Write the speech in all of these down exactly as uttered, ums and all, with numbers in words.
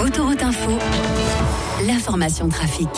Autoroute Info, l'information trafic.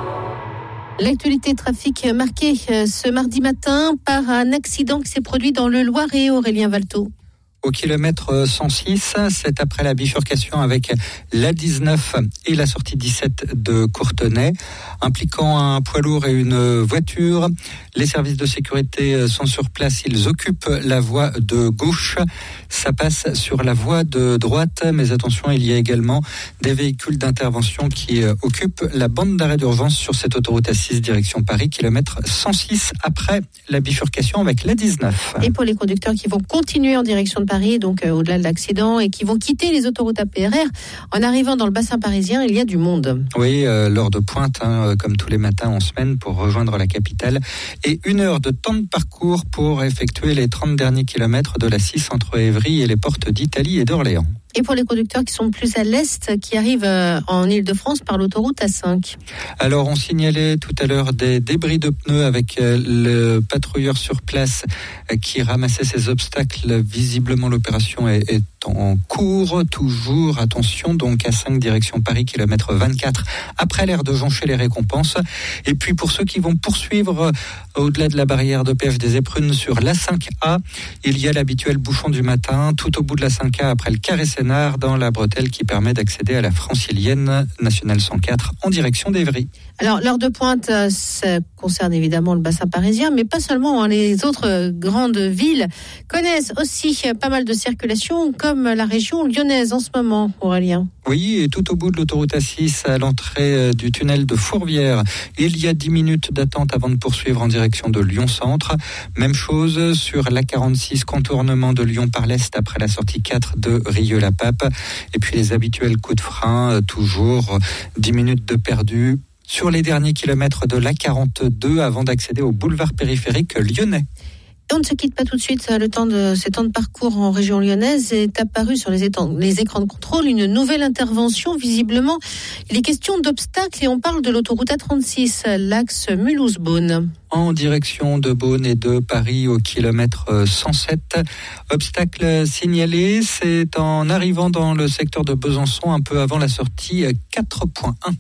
L'actualité trafic marquée ce mardi matin par un accident qui s'est produit dans le Loiret, Aurélien Valteau. Au kilomètre cent six, c'est après la bifurcation avec l'A dix-neuf et la sortie dix-sept de Courtenay, impliquant un poids lourd et une voiture. Les services de sécurité sont sur place, ils occupent la voie de gauche. Ça passe sur la voie de droite, mais attention, il y a également des véhicules d'intervention qui occupent la bande d'arrêt d'urgence sur cette autoroute A six direction Paris, kilomètre cent six après la bifurcation avec l'A dix-neuf. Et pour les conducteurs qui vont continuer en direction de Paris, donc euh, au-delà de l'accident, et qui vont quitter les autoroutes A P R R, en arrivant dans le bassin parisien, il y a du monde. Oui, euh, l'heure de pointe, hein, comme tous les matins en semaine, pour rejoindre la capitale, et une heure de temps de parcours pour effectuer les trente derniers kilomètres de la six entre Évry et les portes d'Italie et d'Orléans. Et pour les conducteurs qui sont plus à l'est, qui arrivent en Ile-de-France par l'autoroute A cinq. Alors, on signalait tout à l'heure des débris de pneus avec le patrouilleur sur place qui ramassait ces obstacles. Visiblement, l'opération est, est en cours. Toujours, attention, donc A cinq direction Paris, kilomètre vingt-quatre, après l'aire de joncher les récompenses. Et puis, pour ceux qui vont poursuivre au-delà de la barrière de P F des Éprunes sur l'A cinq A, il y a l'habituel bouchon du matin, tout au bout de l'A cinq A, après le carré dans la bretelle qui permet d'accéder à la francilienne nationale cent quatre en direction d'Évry. Alors, l'heure de pointe, ça concerne évidemment le bassin parisien, mais pas seulement. Hein, les autres grandes villes connaissent aussi pas mal de circulation, comme la région lyonnaise en ce moment, Aurélien. Oui, et tout au bout de l'autoroute A six, à l'entrée du tunnel de Fourvière, il y a dix minutes d'attente avant de poursuivre en direction de Lyon-Centre. Même chose sur l'A quarante-six, contournement de Lyon par l'Est après la sortie quatre de Rieux-la-Pape. Et puis les habituels coups de frein, toujours dix minutes de perdu sur les derniers kilomètres de l'A quarante-deux avant d'accéder au boulevard périphérique lyonnais. Et on ne se quitte pas tout de suite. Le temps de ces temps de parcours en région lyonnaise est apparu sur les, étang- les écrans de contrôle une nouvelle intervention. Visiblement, il est question d'obstacles et on parle de l'autoroute A trente-six, l'axe Mulhouse-Beaune. En direction de Beaune et de Paris au kilomètre cent sept. Obstacle signalé, c'est en arrivant dans le secteur de Besançon, un peu avant la sortie quatre point un.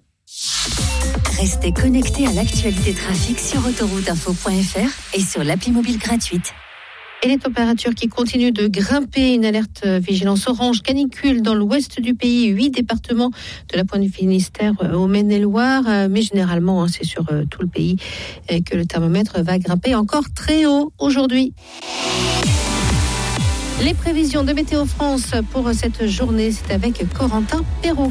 Restez connectés à l'actualité trafic sur autoroute info point f r et sur l'appli mobile gratuite. Et les températures qui continuent de grimper, une alerte vigilance orange canicule dans l'ouest du pays, huit départements de la pointe du Finistère au Maine-et-Loire, mais généralement c'est sur tout le pays que le thermomètre va grimper encore très haut aujourd'hui. Les prévisions de Météo France pour cette journée, c'est avec Corentin Perrault.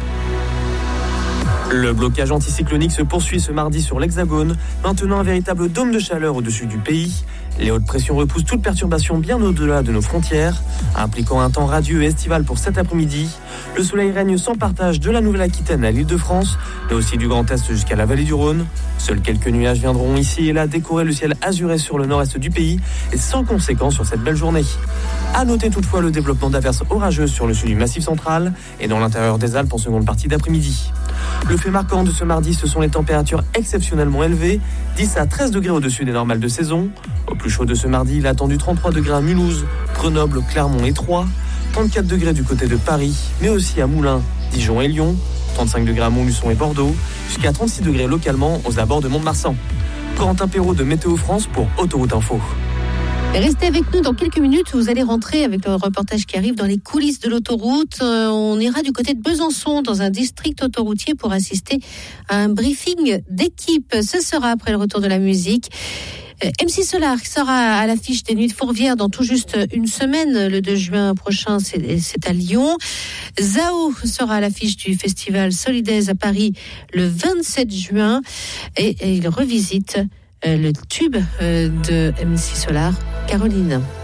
Le blocage anticyclonique se poursuit ce mardi sur l'Hexagone, maintenant un véritable dôme de chaleur au-dessus du pays. Les hautes pressions repoussent toute perturbation bien au-delà de nos frontières, impliquant un temps radieux et estival pour cet après-midi. Le soleil règne sans partage de la Nouvelle-Aquitaine à l'Île-de-France, mais aussi du Grand Est jusqu'à la vallée du Rhône. Seuls quelques nuages viendront ici et là décorer le ciel azuré sur le nord-est du pays et sans conséquence sur cette belle journée. À noter toutefois le développement d'averses orageuses sur le sud du Massif central et dans l'intérieur des Alpes en seconde partie d'après-midi. Le fait marquant de ce mardi, ce sont les températures exceptionnellement élevées, dix à treize degrés au-dessus des normales de saison. Au plus chaud de ce mardi, il a attendu trente-trois degrés à Mulhouse, Grenoble, Clermont et Troyes, trente-quatre degrés du côté de Paris, mais aussi à Moulins, Dijon et Lyon, trente-cinq degrés à Montluçon et Bordeaux, jusqu'à trente-six degrés localement aux abords de Mont-de-Marsan. Corentin Perrault de Météo France pour Autoroute Info. Restez avec nous dans quelques minutes, vous allez rentrer avec le reportage qui arrive dans les coulisses de l'autoroute. Euh, on ira du côté de Besançon dans un district autoroutier pour assister à un briefing d'équipe. Ce sera après le retour de la musique. Euh, M C Solar sera à l'affiche des Nuits de Fourvière dans tout juste une semaine. Le deux juin prochain, c'est, c'est à Lyon. Zao sera à l'affiche du festival Solidaise à Paris le vingt-sept juin et, et il revisite euh, le tube euh, de M C Solar, Caroline.